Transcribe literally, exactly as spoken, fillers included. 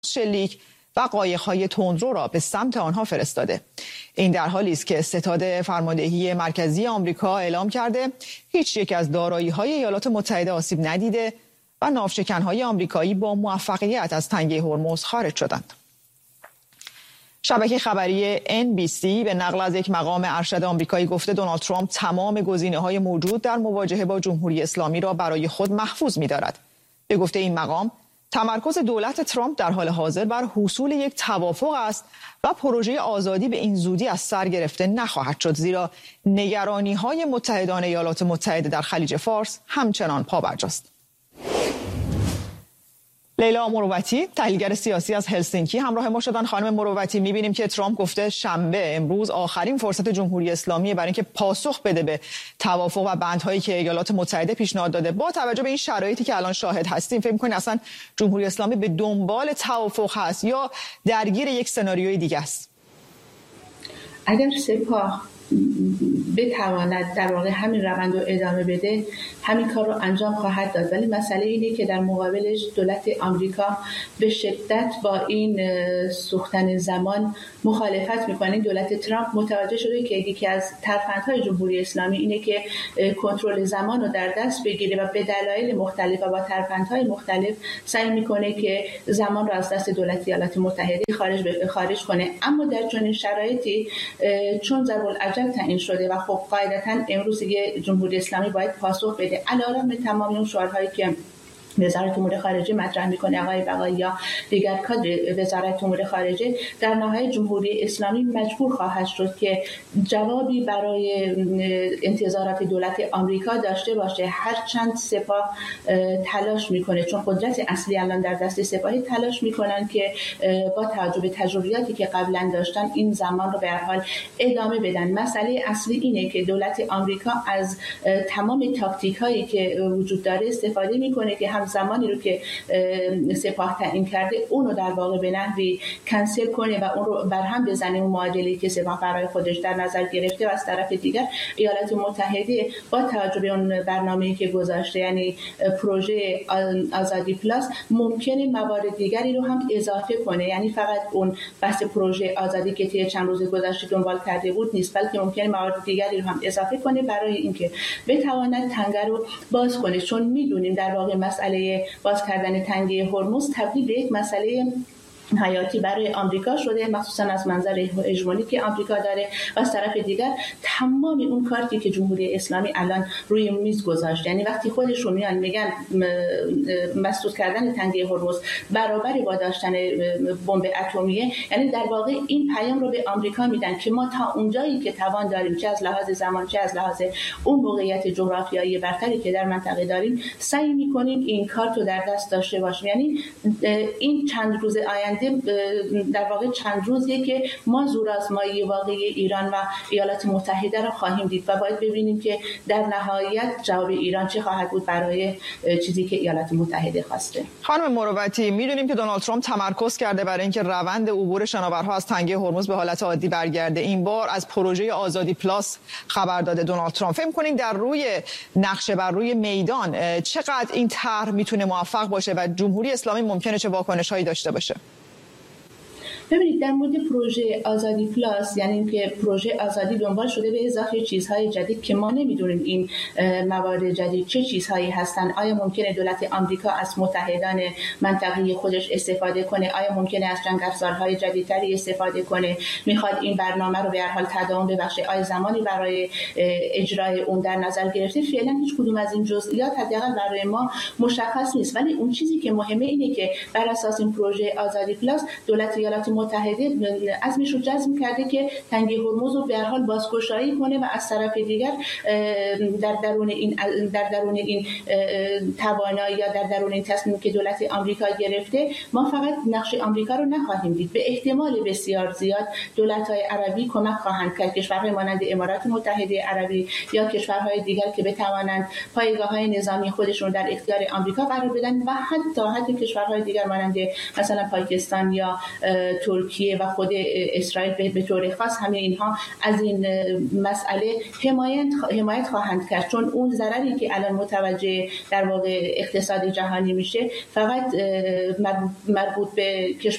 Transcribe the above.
شلیک و قایق‌های تندرو را به سمت آنها فرستاده. این در حالی است که ستاد فرماندهی مرکزی آمریکا اعلام کرده هیچ یک از دارایی‌های ایالات متحده آسیب ندیده و ناوشکن‌های آمریکایی با موفقیت از تنگه هرمز خارج شدند. شبکه خبری ان بی سی به نقل از یک مقام ارشد آمریکایی گفته دونالد ترامپ تمام گزینه‌های موجود در مواجهه با جمهوری اسلامی را برای خود محفوظ می‌دارد. به گفته این مقام، تمرکز دولت ترامپ در حال حاضر بر حصول یک توافق است و پروژه آزادی به این زودی از سر گرفته نخواهد شد، زیرا نگرانی‌های متحدان ایالات متحده در خلیج فارس همچنان پابرجاست. لیلا مروتی، تحلیلگر سیاسی از هلسینکی همراه ما شدن. خانم مروتی، می‌بینیم که ترامپ گفته شنبه امروز آخرین فرصت جمهوری اسلامی برای اینکه پاسخ بده به توافق و بندهایی که ایالات متحده پیشنهاد داده. با توجه به این شرایطی که الان شاهد هستیم، فکر می‌کنید اصلا جمهوری اسلامی به دنبال توافق هست یا درگیر یک سناریوی دیگه است؟ اگر سپاه بتواند در واقع همین روند رو ادامه بده، همین کار رو انجام خواهد داد، ولی مسئله اینه که در مقابلش دولت آمریکا به شدت با این سوختن زمان مخالفت میکنه. دولت ترامپ متوجه شده که یکی از ترفندهای جمهوری اسلامی اینه که کنترل زمان رو در دست بگیره و به دلایل مختلف و با ترفندهای مختلف سعی میکنه که زمان رو از دست دولت ایالات متحده خارج خارج کنه. اما در چنین شرایطی چون ضرب العجل تعیین شده و خب قاعدتاً امروز دیگه جمهوری اسلامی باید پاسخ بده، علیرغم تمام اون شعارهایی که وزارت امور خارجه مطرح میکنه، آقای بقایی یا دیگر کادر وزارت امور خارجه، در نهایت جمهوری اسلامی مجبور خواهد شد که جوابی برای انتظارات دولت آمریکا داشته باشه. هرچند سپاه تلاش میکنه، چون قدرت اصلی الان در دست سپاهی، تلاش میکنن که با توجه به تجربیاتی که قبلا داشتن این زمان رو به هر حال ادامه بدن. مسئله اصلی اینه که دولت آمریکا از تمام تاکتیک هایی که وجود داره استفاده میکنه که هم زمانی رو که سپاه تعیین کرده اون رو در واقع به نحوی کنسل کنه و اون رو برهم بزنه، اون معادله‌ای که سپاه برای خودش در نظر گرفته. و از طرف دیگر ایالات متحده با توجه به اون برنامه‌ای که گذاشته، یعنی پروژه آزادی پلاس، ممکنه موارد دیگری رو هم اضافه کنه. یعنی فقط اون بحث پروژه آزادی که طی چند روز گذشته دنبال کرده بود نیست، بلکه ممکنه موارد دیگری رو هم اضافه کنه برای اینکه بتواند تنگه رو باز کنه. چون میدونیم در واقع مسئله باز کردن تنگه هرمز تبدیل به یک مسئله حیاتی برای آمریکا شده، مخصوصا از منظر هژمونی که آمریکا داره. و از طرف دیگر تمام اون کارتی که جمهوری اسلامی الان روی میز گذاشته، یعنی وقتی خودشون میان میگن مسدود کردن تنگه هرمز برابر با داشتن بمب اتمیه، یعنی در واقع این پیام رو به آمریکا میدن که ما تا اونجایی که توان داریم، چه از لحاظ زمان چه از لحاظ اون موقعیت جغرافیایی برتری که در منطقه داریم، سعی میکنیم این کارت رو در دست داشته باشیم. یعنی این چند روز آینده در واقع چند روزیه که ما زورآزمایی واقعی ایران و ایالات متحده را خواهیم دید و باید ببینیم که در نهایت جواب ایران چه خواهد بود برای چیزی که ایالات متحده خواسته. خانم مروتی، میدونیم که دونالد ترامپ تمرکز کرده برای اینکه روند عبور شناورها از تنگه هرمز به حالت عادی برگرده. این بار از پروژه آزادی پلاس خبر داده دونالد ترامپ. فکر می‌کنین در روی نقشه بر روی میدان چقدر این طرح میتونه موفق باشه و جمهوری اسلامی ممکنه چه واکنش‌هایی داشته باشه؟ ببینید، در مورد پروژه آزادی پلاس، یعنی اینکه پروژه آزادی دنبال شده به اضافه چیزهای جدید که ما نمیدونیم این موارد جدید چه چیزهایی هستن. آیا ممکنه دولت آمریکا از متحدان منطقه‌ای خودش استفاده کنه؟ آیا ممکنه از جنگ افزارهای جدیدتری استفاده کنه؟ میخواد این برنامه رو به هر حال تداوم ببخشه؟ آیا زمانی برای اجرای اون در نظر گرفته؟ فعلا هیچ کدوم از این جزئیات حداقل برای ما مشخص نیست، ولی اون چیزی که مهمه اینه که بر اساس این پروژه آزادی پلاس دولت ایالات متحده عزمش رو جزم کرده که تنگه هرمز رو به هر حال بازگشایی کنه و از طرف دیگر در درون این در درون این توانایی یا در درون این تصمیمی که دولت آمریکا گرفته، ما فقط نقش آمریکا رو نخواهیم دید، به احتمال بسیار زیاد دولت‌های عربی کمک خواهند کرد، کشورهای مانند امارات متحده عربی یا کشورهای دیگر که بتوانند پایگاه‌های نظامی خودشون در اختیار آمریکا قرار بدن و حتی حتی کشورهای دیگر مانند مثلا پاکستان یا ترکیه و خود اسرائیل به طور خاص همه اینها از این مسئله حمایت حمایت خواهند کرد، چون اون ضرری که الان متوجه در واقع اقتصاد جهانی میشه فقط مربوط به